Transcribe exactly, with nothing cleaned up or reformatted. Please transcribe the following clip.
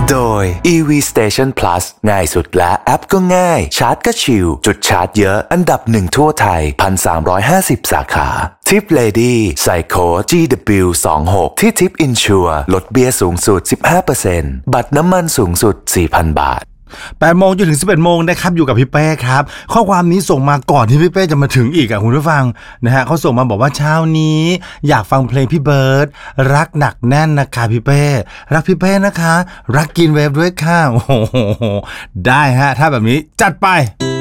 โดย อี วี Station Plus ง่ายสุดและแอปก็ง่ายชาร์จก็ชิลจุดชาร์จเยอะอันดับหนึ่งทั่วไทย หนึ่งพันสามร้อยห้าสิบ สาขาทิปเลดี้ใส่โค้ด จี ดับเบิลยู ยี่สิบหก ที่ทิปอินชัวร์ลดเบี้ยสูงสุด สิบห้าเปอร์เซ็นต์ บัตรน้ำมันสูงสุด สี่พัน บาทแปดโมงจนถึงสิบเอ็ดโมงนะครับอยู่กับพี่เป้ครับข้อความนี้ส่งมาก่อนที่พี่เป้จะมาถึงอีกอ่ะคุณผู้ฟังนะฮะเขาส่งมาบอกว่าเช้านี้อยากฟังเพลงพี่เบิร์ดรักหนักแน่นนะคะพี่เป้รักพี่เป้นะคะรักกินเวฟด้วยค่ะโอ้โหได้ฮะถ้าแบบนี้จัดไป